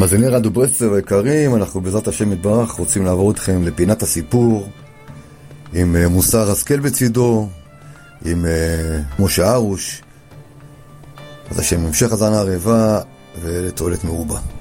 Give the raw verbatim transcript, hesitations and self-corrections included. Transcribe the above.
מאזיני רדיו ברסלר היקרים, אנחנו בעזרת השם יתברך רוצים לעבור אתכם לפינת הסיפור עם uh, מוסר השכל בצידו, עם uh, משה ארוש. אז השם המשך הזנה הרבה ולתועלת מרובה.